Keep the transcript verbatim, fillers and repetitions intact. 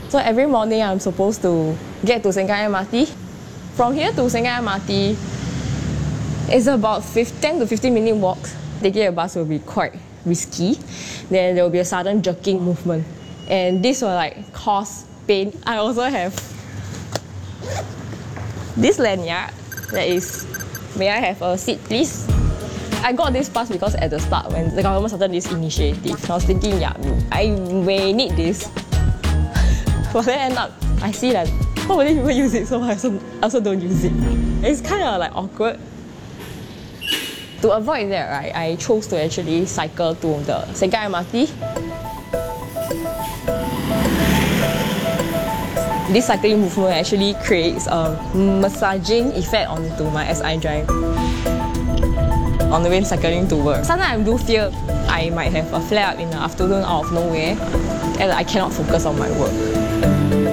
So every morning I'm supposed to get to Sengkang M R T. From here to Sengkang M R T, it's about ten to fifteen minute walk. Taking a bus will be quite risky. Then there will be a sudden jerking movement. And this will like cause pain. I also have this lanyard that is, may I have a seat please? I got this pass because at the start when the government started this initiative, I was thinking, yeah, I may need this. But then end up, I see that not many people use it, so I also, I also don't use it. It's kind of like awkward. To avoid that, right, I chose to actually cycle to the Sengkang M R T. This cycling movement actually creates a massaging effect onto my S I drive on the way cycling to work. Sometimes I do fear I might have a flare up in the afternoon out of nowhere and I cannot focus on my work.